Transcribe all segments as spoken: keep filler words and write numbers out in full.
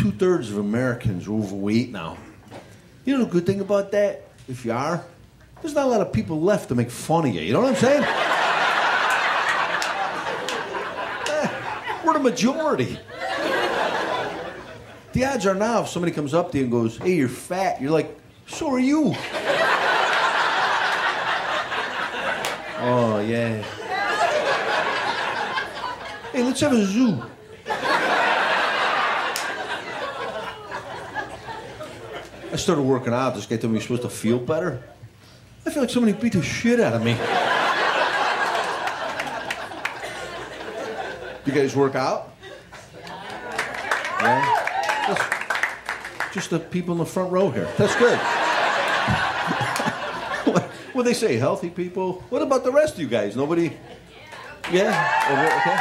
two-thirds of Americans are overweight now. You know the good thing about that? If you are, there's not a lot of people left to make fun of you. You know what I'm saying? eh, we're the majority. The odds are now if somebody comes up to you and goes, hey, you're fat, you're like, so are you. Oh, yeah. Hey, let's have a zoo. I started working out. This guy told me you're supposed to feel better. I feel like somebody beat the shit out of me. You guys work out? Yeah? That's just the people in the front row here. That's good. what what they say, healthy people? What about the rest of you guys? Nobody? Yeah? Okay.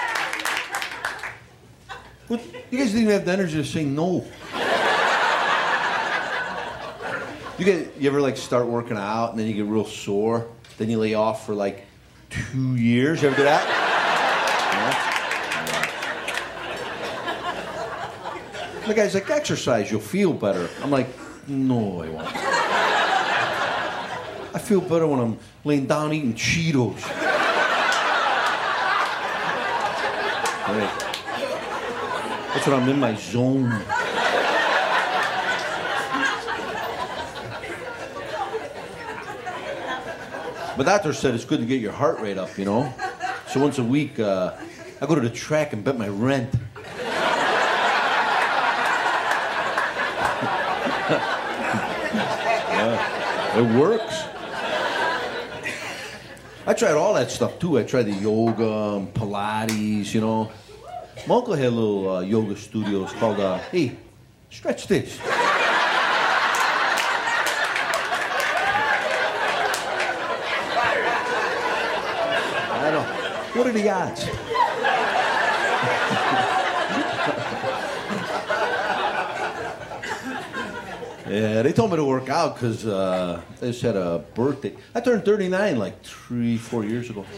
What? You guys didn't even have the energy to say no. You get, you ever like start working out and then you get real sore, then you lay off for like two years? You ever do that? Yeah. The guy's like, exercise, you'll feel better. I'm like, no, I won't. I feel better when I'm laying down eating Cheetos. Right. That's when I'm in my zone. My doctor said it's good to get your heart rate up, you know? So once a week, uh, I go to the track and bet my rent. Yeah, it works. I tried all that stuff, too. I tried the yoga, and Pilates, you know? My uncle had a little uh, yoga studio. It's called, uh, hey, stretch this. What are the odds? Yeah, they told me to work out because uh, I just had a birthday. I turned thirty-nine like three, four years ago.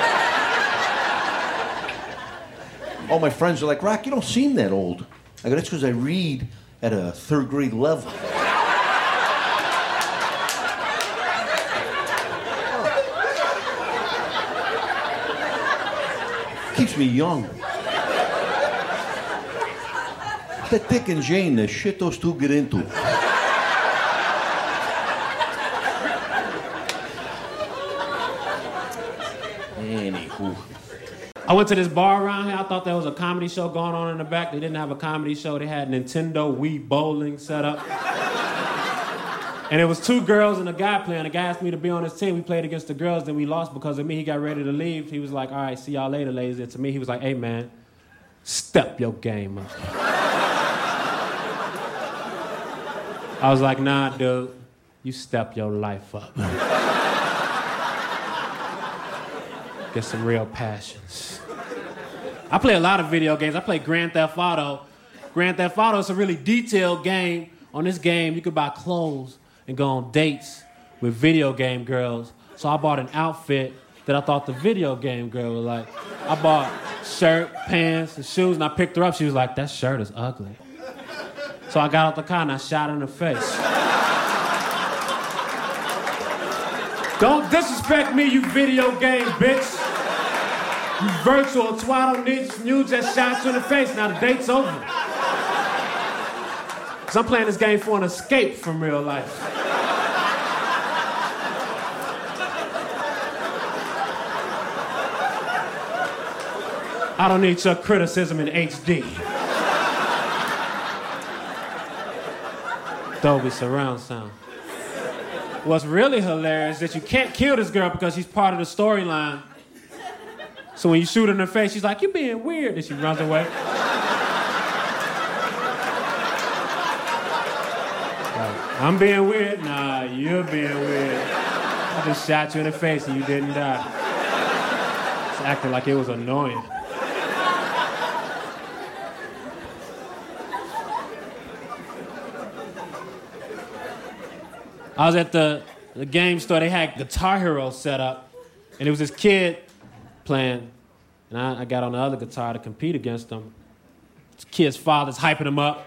All my friends are like, Rock, you don't seem that old. I go, that's because I read at a third grade level. Keeps me young. That Dick and Jane, the shit those two get into. Anywho. I went to this bar around here. I thought there was a comedy show going on in the back. They didn't have a comedy show. They had Nintendo Wii bowling set up. And it was two girls and a guy playing. The guy asked me to be on his team. We played against the girls, then we lost because of me. He got ready to leave. He was like, all right, see y'all later, ladies. And to me, he was like, hey, man, step your game up. I was like, nah, dude, you step your life up. Get some real passions. I play a lot of video games. I play Grand Theft Auto. Grand Theft Auto is a really detailed game. On this game, you could buy clothes and go on dates with video game girls. So I bought an outfit that I thought the video game girl would like. I bought shirt, pants, and shoes, and I picked her up. She was like, that shirt is ugly. So I got out the car and I shot her in the face. Don't disrespect me, you video game bitch. You virtual twat, I don't need you, just shot you in the face. Now the date's over. Because I'm playing this game for an escape from real life. I don't need your criticism in H D. Dolby surround sound. What's really hilarious is that you can't kill this girl because she's part of the storyline. So when you shoot her in the face, she's like, you're being weird. And she runs away. Like, I'm being weird? Nah, you're being weird. I just shot you in the face and you didn't die. It's acting like it was annoying. I was at the, the game store. They had Guitar Hero set up. And it was this kid playing. And I, I got on the other guitar to compete against him. This kid's father's hyping him up.